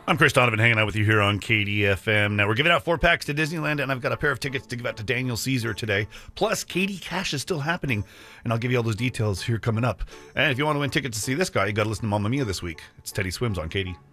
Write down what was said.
I'm Chris Donovan hanging out with you here on KDFM. Now, we're giving out 4-packs to Disneyland, and I've got a pair of tickets to give out to Daniel Caesar today. Plus, Katie Cash is still happening, and I'll give you all those details here coming up. And if you want to win tickets to see this guy, you got to listen to Mamma Mia this week. It's Teddy Swims on Katie.